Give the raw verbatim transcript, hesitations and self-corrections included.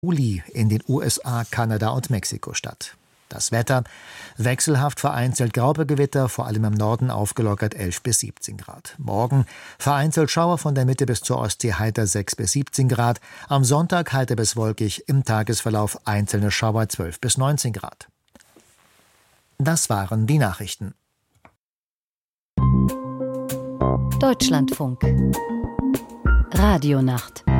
Juli in den U S A, Kanada und Mexiko statt. Das Wetter: wechselhaft vereinzelt Graupergewitter, vor allem im Norden aufgelockert elf bis siebzehn Grad. Morgen vereinzelt Schauer von der Mitte bis zur Ostsee, heiter sechs bis siebzehn Grad. Am Sonntag heiter bis wolkig, im Tagesverlauf einzelne Schauer zwölf bis neunzehn Grad. Das waren die Nachrichten. Deutschlandfunk Radionacht